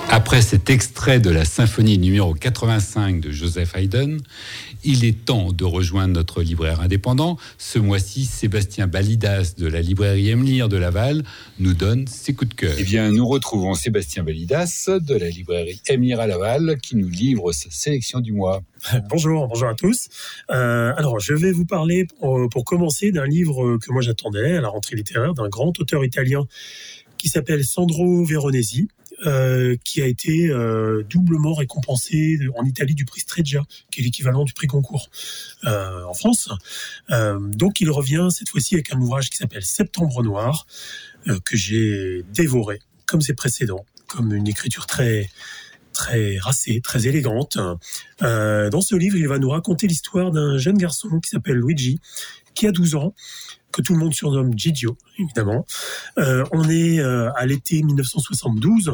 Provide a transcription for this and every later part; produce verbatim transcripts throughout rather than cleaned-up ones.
Après cet extrait de la symphonie numéro quatre-vingt-cinq de Joseph Haydn, il est temps de rejoindre notre libraire indépendant. Ce mois-ci, Sébastien Balidas de la librairie Emlir de Laval nous donne ses coups de cœur. Eh bien, nous retrouvons Sébastien Balidas de la librairie Emlir à Laval qui nous livre sa sélection du mois. Bonjour, bonjour à tous. Euh, alors, je vais vous parler pour, pour commencer d'un livre que moi j'attendais à la rentrée littéraire d'un grand auteur italien qui s'appelle Sandro Veronesi. Euh, qui a été euh, doublement récompensé en Italie du prix Strega, qui est l'équivalent du prix Goncourt euh, en France. Euh, donc il revient cette fois-ci avec un ouvrage qui s'appelle Septembre Noir, euh, que j'ai dévoré, comme ses précédents, comme une écriture très très racée, très élégante. Euh, dans ce livre, il va nous raconter l'histoire d'un jeune garçon qui s'appelle Luigi, qui a douze ans, que tout le monde surnomme Gigio, évidemment. Euh, on est euh, à l'été dix-neuf cent soixante-douze,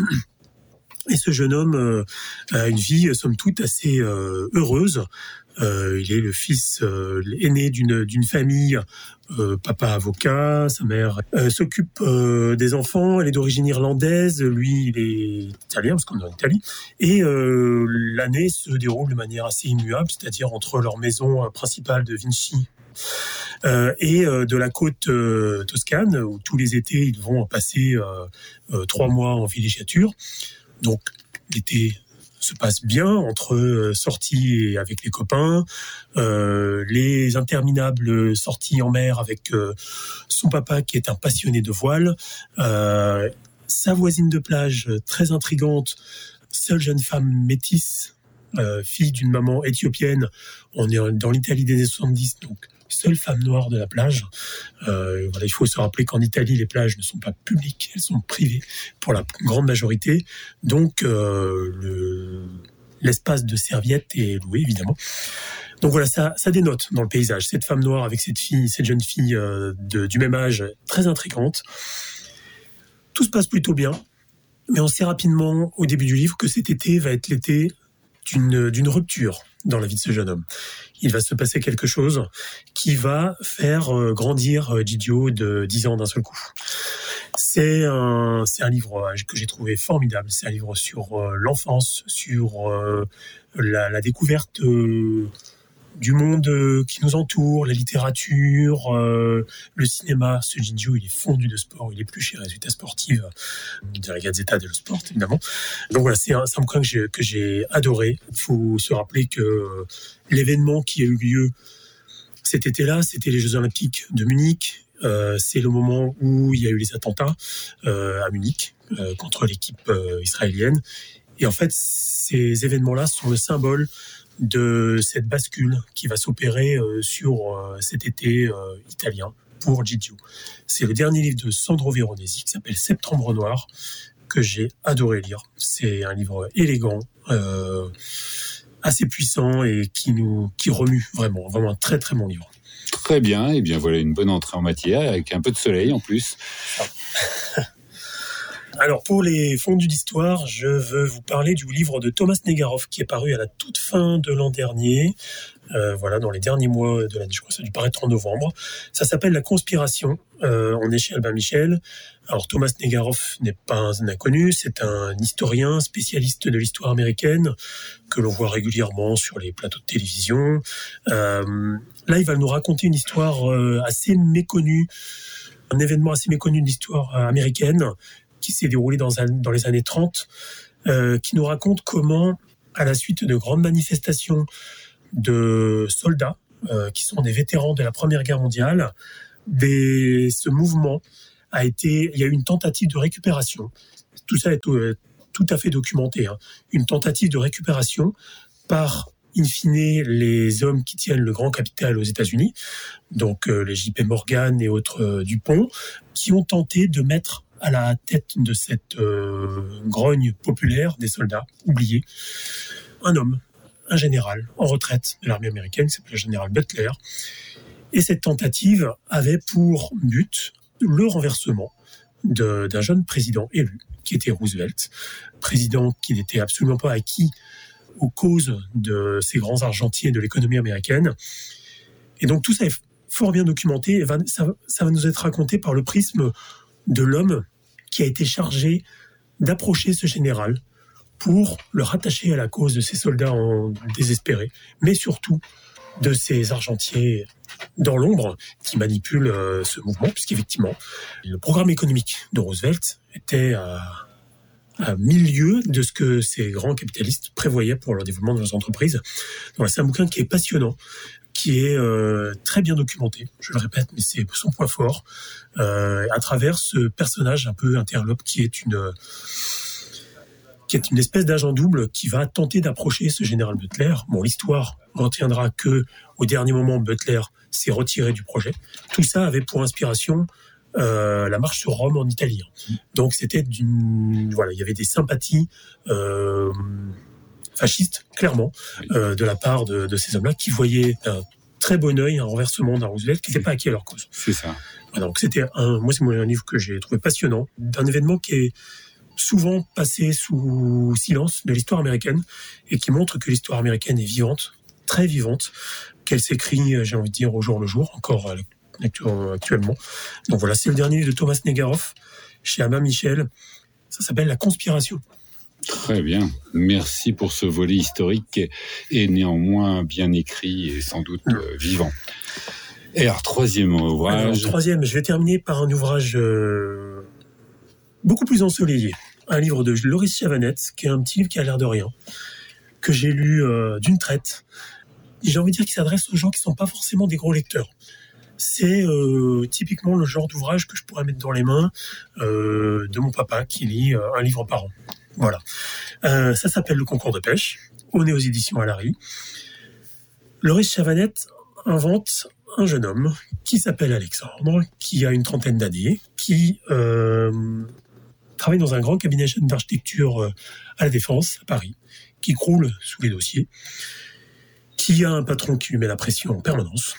et ce jeune homme euh, a une vie, somme toute, assez euh, heureuse. Euh, il est le fils euh, aîné d'une, d'une famille, euh, papa avocat, sa mère euh, s'occupe euh, des enfants, elle est d'origine irlandaise, lui il est italien, parce qu'on est en Italie, et euh, l'année se déroule de manière assez immuable, c'est-à-dire entre leur maison principale de Vinci, Euh, et euh, de la côte euh, toscane, où tous les étés, ils vont passer euh, euh, trois mois en villégiature. Donc, l'été se passe bien entre euh, sorties avec les copains, euh, les interminables sorties en mer avec euh, son papa qui est un passionné de voile, euh, sa voisine de plage très intrigante, seule jeune femme métisse, euh, fille d'une maman éthiopienne. On est dans l'Italie des années soixante-dix, donc seule femme noire de la plage. Euh, voilà, il faut se rappeler qu'en Italie, les plages ne sont pas publiques, elles sont privées pour la grande majorité. Donc, euh, le, l'espace de serviette est loué, évidemment. Donc voilà, ça, ça dénote dans le paysage. Cette femme noire avec cette fille, cette jeune fille euh, de, du même âge, très intrigante. Tout se passe plutôt bien, mais on sait rapidement, au début du livre, que cet été va être l'été d'une, d'une rupture dans la vie de ce jeune homme. Il va se passer quelque chose qui va faire euh, grandir euh, Gigio de dix ans d'un seul coup. C'est un, c'est un livre euh, que j'ai trouvé formidable. C'est un livre sur euh, l'enfance, sur euh, la, la découverte euh, du monde euh, qui nous entoure, la littérature, euh, le cinéma. Ce Gigio, il est fondu de sport. Il est plus chez Résultats Sportifs de la Gazzetta dello Sport, évidemment. Donc voilà, c'est un, c'est un bouquin que j'ai, que j'ai adoré. Il faut se rappeler que euh, l'événement qui a eu lieu cet été-là, c'était les Jeux Olympiques de Munich. Euh, c'est le moment où il y a eu les attentats euh, à Munich euh, contre l'équipe euh, israélienne. Et en fait, ces événements-là sont le symbole de cette bascule qui va s'opérer euh, sur euh, cet été euh, italien pour Gigio. C'est le dernier livre de Sandro Veronesi qui s'appelle Septembre Noir, que j'ai adoré lire. C'est un livre élégant, euh, assez puissant et qui nous qui remue vraiment, vraiment un très très bon livre. Très bien, et bien voilà une bonne entrée en matière avec un peu de soleil en plus. Alors, pour les fondus d'histoire, je veux vous parler du livre de Thomas Negaroff qui est paru à la toute fin de l'an dernier. Euh, voilà, dans les derniers mois de l'année, je crois que ça a dû paraître en novembre. Ça s'appelle La Conspiration. Euh, on est chez Albin Michel. Alors, Thomas Negaroff n'est pas un inconnu. C'est un historien spécialiste de l'histoire américaine que l'on voit régulièrement sur les plateaux de télévision. Euh, là, il va nous raconter une histoire euh, assez méconnue, un événement assez méconnu de l'histoire euh, américaine qui s'est déroulé dans, dans les années trente, euh, qui nous raconte comment, à la suite de grandes manifestations de soldats, euh, qui sont des vétérans de la Première Guerre mondiale, des, ce mouvement a été, il y a eu une tentative de récupération. Tout ça est tout, tout à fait documenté. Hein. Une tentative de récupération par, in fine, les hommes qui tiennent le grand capital aux États-Unis, donc euh, les J P Morgan et autres euh, Dupont, qui ont tenté de mettre à la tête de cette euh, grogne populaire des soldats oubliés, un homme, un général en retraite de l'armée américaine, qui s'appelle le général Butler. Et cette tentative avait pour but le renversement de, d'un jeune président élu, qui était Roosevelt, président qui n'était absolument pas acquis aux causes de ces grands argentiers de l'économie américaine. Et donc tout ça est fort bien documenté, et va, ça, ça va nous être raconté par le prisme de l'homme qui a été chargé d'approcher ce général pour le rattacher à la cause de ces soldats en désespérés, mais surtout de ces argentiers dans l'ombre qui manipulent euh, ce mouvement, puisqu'effectivement, le programme économique de Roosevelt était à, à mille lieues de ce que ces grands capitalistes prévoyaient pour le développement de leurs entreprises. Donc, c'est un bouquin qui est passionnant, qui est euh, très bien documenté, je le répète, mais c'est son point fort, euh, à travers ce personnage un peu interlope qui est une... qui est une espèce d'agent double qui va tenter d'approcher ce général Butler. Bon, l'histoire retiendra que, au dernier moment, Butler s'est retiré du projet. Tout ça avait pour inspiration euh, la marche sur Rome en Italie. Donc, c'était d'une, voilà, il y avait des sympathies euh, fascistes, clairement, euh, de la part de, de ces hommes-là qui voyaient d'un très bon œil un renversement d'un Roosevelt qui n'était pas acquis à leur cause. C'est ça. Voilà, donc, c'était un, moi, c'est un livre que j'ai trouvé passionnant, d'un événement qui est souvent passé sous silence de l'histoire américaine et qui montre que l'histoire américaine est vivante, très vivante, qu'elle s'écrit, j'ai envie de dire, au jour le jour, encore actuellement. Donc voilà, c'est le dernier livre de Thomas Negaroff, chez Albin Michel. Ça s'appelle La Conspiration. Très bien. Merci pour ce volet historique et néanmoins bien écrit et sans doute euh, vivant. Et alors, troisième ouvrage... Alors, troisième, je vais terminer par un ouvrage... Euh... beaucoup plus ensoleillé. Un livre de Loris Chavanette, qui est un petit livre qui a l'air de rien, que j'ai lu euh, d'une traite. Et j'ai envie de dire qu'il s'adresse aux gens qui ne sont pas forcément des gros lecteurs. C'est euh, typiquement le genre d'ouvrage que je pourrais mettre dans les mains euh, de mon papa qui lit euh, un livre par an. Voilà. Euh, ça s'appelle Le Concours de pêche. On est aux éditions Alary. Loris Chavanette invente un jeune homme qui s'appelle Alexandre, qui a une trentaine d'années, qui... Euh, travaille dans un grand cabinet d'architecture à la Défense, à Paris, qui croule sous les dossiers, qui a un patron qui lui met la pression en permanence.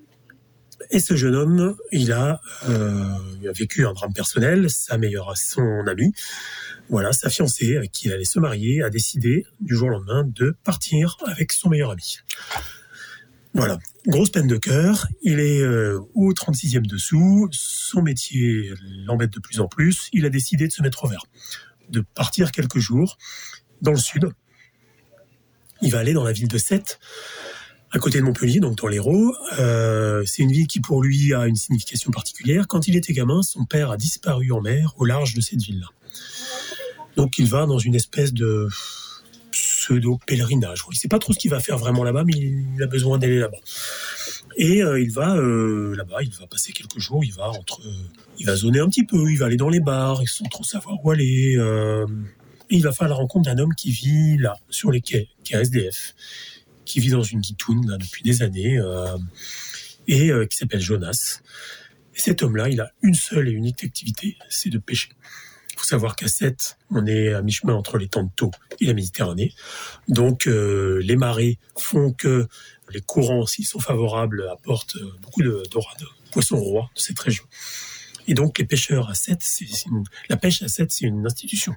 Et ce jeune homme, il a, euh, il a vécu un drame personnel, sa meilleure, son ami, voilà, sa fiancée, avec qui il allait se marier, a décidé du jour au lendemain de partir avec son meilleur ami. Voilà, grosse peine de cœur, il est euh, au trente-sixième dessous, son métier l'embête de plus en plus, il a décidé de se mettre au vert, de partir quelques jours dans le sud. Il va aller dans la ville de Sète, à côté de Montpellier, donc dans l'Hérault. Euh, c'est une ville qui pour lui a une signification particulière. Quand il était gamin, son père a disparu en mer au large de cette ville-là. Donc il va dans une espèce de... pseudo-pèlerinage. Il ne sait pas trop ce qu'il va faire vraiment là-bas, mais il a besoin d'aller là-bas. Et euh, il va euh, là-bas, il va passer quelques jours, il va entre, euh, il va zoner un petit peu, il va aller dans les bars, sans trop savoir où aller. Euh, et il va faire la rencontre d'un homme qui vit là, sur les quais, qui est un S D F, qui vit dans une guitoune là, depuis des années, euh, et euh, qui s'appelle Jonas. Et cet homme-là, il a une seule et unique activité, c'est de pêcher. Il faut savoir qu'à Sète, on est à mi-chemin entre les Tantos et la Méditerranée. Donc, euh, les marées font que les courants, s'ils sont favorables, apportent beaucoup de dorades, poissons rois de cette région. Et donc, les pêcheurs à Sète, c'est, c'est une, la pêche à Sète, c'est une institution.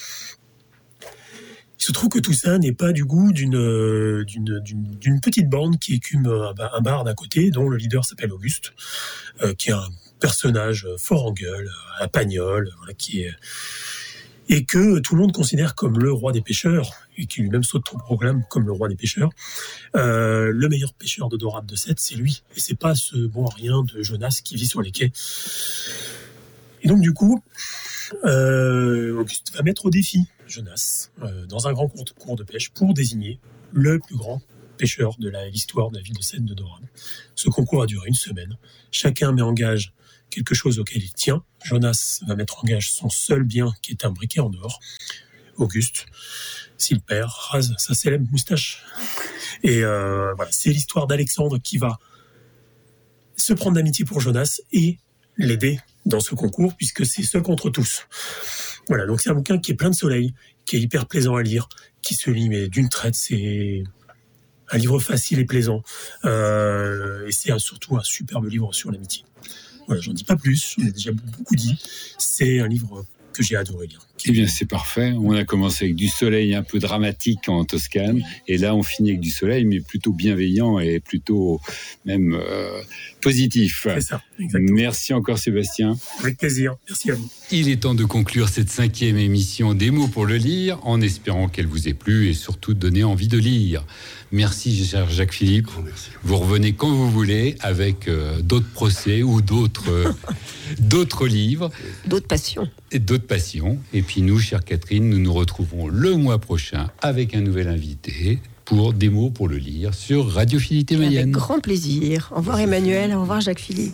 Il se trouve que tout ça n'est pas du goût d'une, d'une, d'une, d'une petite bande qui écume un, un bar d'à côté, dont le leader s'appelle Auguste, euh, qui est un personnage fort en gueule, à la Pagnol, voilà, qui est... et que tout le monde considère comme le roi des pêcheurs, et qui lui-même s'autoproclame comme le roi des pêcheurs. Euh, le meilleur pêcheur de dorade de Sète, c'est lui, et c'est pas ce bon rien de Jonas qui vit sur les quais. Et donc du coup, euh, Auguste va mettre au défi Jonas euh, dans un grand concours de pêche pour désigner le plus grand pêcheur de la, l'histoire de la ville de Sète de dorade. Ce concours a duré une semaine. Chacun met en gage quelque chose auquel il tient. Jonas va mettre en gage son seul bien, qui est un briquet en or. Auguste, s'il perd, rase sa célèbre moustache. Et euh, voilà, c'est l'histoire d'Alexandre qui va se prendre d'amitié pour Jonas et l'aider dans ce concours, puisque c'est seul contre tous. Voilà, donc c'est un bouquin qui est plein de soleil, qui est hyper plaisant à lire, qui se lit mais d'une traite. C'est un livre facile et plaisant. Euh, et c'est un, surtout un superbe livre sur l'amitié. Voilà, j'en dis pas plus, j'en ai déjà beaucoup dit. C'est un livre que j'ai adoré lire. Eh bien, c'est parfait. On a commencé avec du soleil un peu dramatique en Toscane, et là, on finit avec du soleil, mais plutôt bienveillant et plutôt même euh, positif. C'est ça, exactement. Merci encore, Sébastien. Avec plaisir. Merci à vous. Il est temps de conclure cette cinquième émission des mots pour le lire, en espérant qu'elle vous ait plu et surtout donné envie de lire. Merci, cher Jacques-Philippe. Oh, merci. Vous revenez quand vous voulez avec euh, d'autres procès ou d'autres, euh, d'autres livres. D'autres passions. Et d'autres passions. Et puis nous, chère Catherine, nous nous retrouvons le mois prochain avec un nouvel invité pour des mots pour le lire sur Radio Fidélité Mayenne. Avec grand plaisir. Au revoir Emmanuel, au revoir Jacques-Philippe.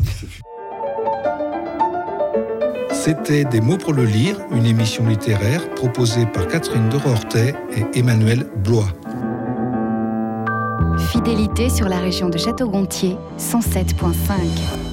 C'était Des mots pour le lire, une émission littéraire proposée par Catherine Dorortais et Emmanuel Blois. Fidélité sur la région de Château-Gontier, cent sept virgule cinq.